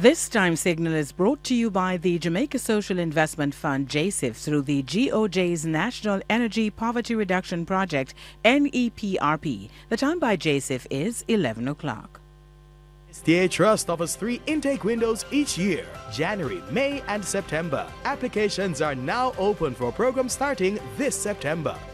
This time signal is brought to you by the Jamaica Social Investment Fund, JSIF, through the GOJ's National Energy Poverty Reduction Project, NEPRP. The time by JSIF is 11 o'clock. STA Trust offers 3 intake windows each year, January, May and September. Applications are now open for programs starting this September.